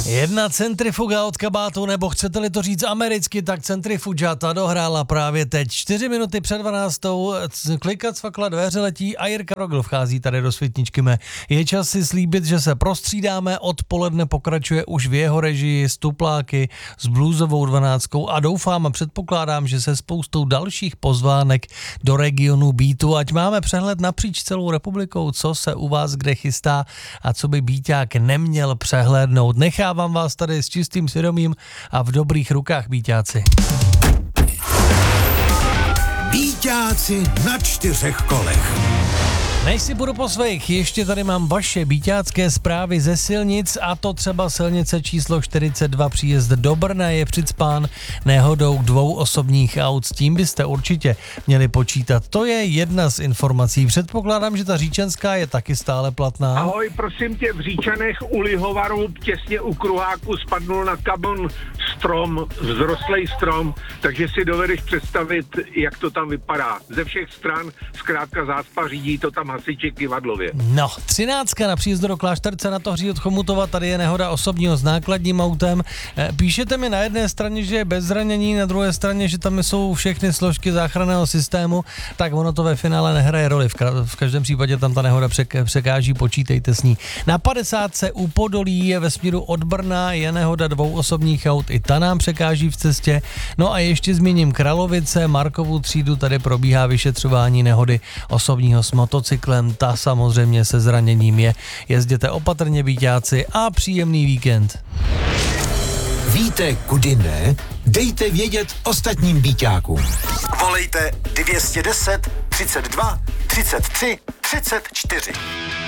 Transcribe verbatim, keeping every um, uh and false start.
Jedna centrifuga od kabátu, nebo chcete-li to říct americky, tak centrifuga, ta dohrála právě teď. Čtyři minuty před dvanáctou, klikat cvakla, dveře letí a Jirka Rogl vchází tady do světničky mé. Je čas si slíbit, že se prostřídáme, odpoledne pokračuje už v jeho režii s tupláky, s bluesovou dvanáctkou a doufám a předpokládám, že se spoustou dalších pozvánek do regionu beatu, ať máme přehled napříč celou republikou, co se u vás kde chystá a co by beaták neměl přehlédnout. Nechávám vás tady s čistým svědomím a v dobrých rukách, beatáci. Beatáci na čtyřech kolech. Než si budu po svých, ještě tady mám vaše beatácké zprávy ze silnic, a to třeba silnice číslo čtyřicet dva příjezd do Brna je přicpán nehodou dvou osobních aut. S tím byste určitě měli počítat. To je jedna z informací. Předpokládám, že ta říčenská je taky stále platná. Ahoj, prosím tě, v Říčanech u Lihovaru těsně u kruháku spadnul na kabon strom, vzrostlej strom, takže si dovedeš představit, jak to tam vypadá. Ze všech stran zkrátka zácpa, řídí to tam hasiči Kivadlově. No, třináctka na příjezdu do Klášterce na Tohří od Chomutova, tady je nehoda osobního s nákladním autem. Píšete mi na jedné straně, že je bez zranění, na druhé straně, že tam jsou všechny složky záchranného systému, tak ono to ve finále nehraje roli. V, ka- v každém případě tam ta nehoda přek- překáží, počítejte s ní. Na padesátce u Podolí je ve směru od Brna je nehoda dvou osobních aut, i ta nám překáží v cestě. No a ještě zmíním Kralovice, Markovu třídu, tady probíhá vyšetřování nehody osobního s motocyklem, ta samozřejmě se zraněním je. Jezděte opatrně, beatáci, a příjemný víkend. Víte, kudy ne? Dejte vědět ostatním beatákům. Volejte dvě stě deset, třicet dva, třicet tři, třicet čtyři.